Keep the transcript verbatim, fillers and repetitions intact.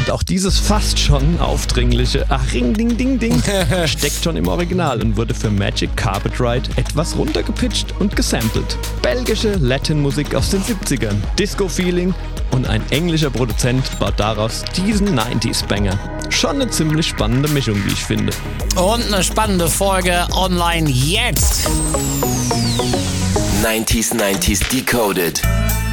Und auch dieses fast schon aufdringliche Ach, Ring, Ding, Ding, Ding steckt schon im Original und wurde für Magic Carpet Ride etwas runtergepitcht und gesampelt. Belgische Latin-Musik aus den siebzigern, Disco-Feeling und ein englischer Produzent baut daraus diesen neunziger-Banger. Schon eine ziemlich spannende Mischung, wie ich finde. Und eine spannende Folge online jetzt. neunziger neunzig Decoded.